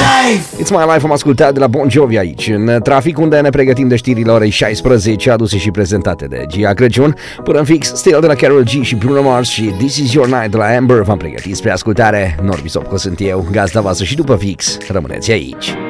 It's My Life am ascultat de la Bon Jovi aici, în trafic, unde ne pregătim de știrile orei 16, aduse și prezentate de Gia Crăciun. Până în fix, Still de la Karol G și Bruno Mars și This Is Your Night de la Amber v-am pregătit spre ascultare. Norbi Sopco sunt eu, gazda voastră, și după fix rămâneți aici.